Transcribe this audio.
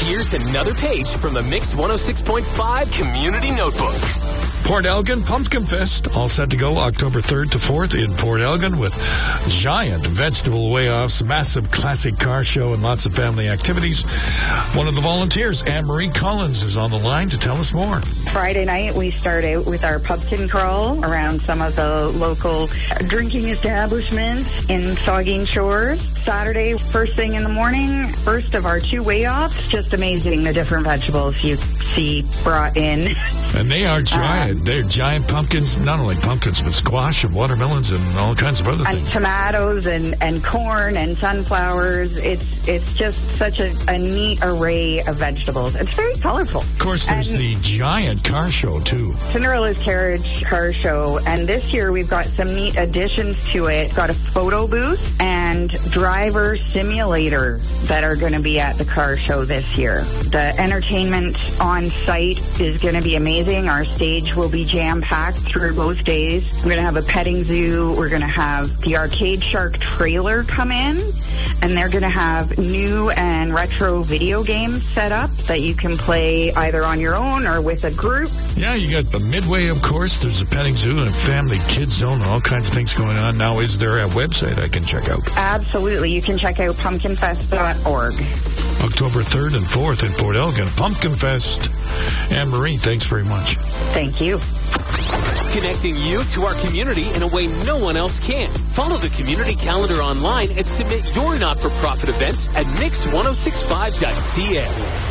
Here's another page from the Mix 106.5 Community Notebook. Port Elgin Pumpkin Fest, all set to go October 3rd to 4th in Port Elgin with giant vegetable weigh-offs, massive classic car show, and lots of family activities. One of the volunteers, Anne-Marie Collins, is on the line to tell us more. Friday night, we start out with our pumpkin crawl around some of the local drinking establishments in Saugeen Shores. Saturday, first thing in the morning, first of our 2 weigh-offs. Just amazing the different vegetables you see brought in. And they are giant. They're giant pumpkins, not only pumpkins, but squash and watermelons and all kinds of other things. And tomatoes and corn and sunflowers. It's just such a neat array of vegetables. It's very colorful. Of course, there's the giant car show, too. Cinderella's Carriage Car Show. And this year, we've got some neat additions to it. We've got a photo booth and driver simulator that are going to be at the car show this year. The entertainment on site is going to be amazing. Our stage will be jam-packed through both days. We're going to have a petting zoo. We're going to have the Arcade Shark trailer come in, and they're going to have new and retro video games set up that you can play either on your own or with a group. Yeah, you got the Midway, of course. There's a petting zoo and a family kids zone and all kinds of things going on. Now, is there a website I can check out? Absolutely. You can check out pumpkinfest.org. October 3rd and 4th in Port Elgin. Pumpkin Fest. Anne-Marie, thanks very much. Thank you. Connecting you to our community in a way no one else can. Follow the community calendar online and submit your not-for-profit events at mix1065.ca.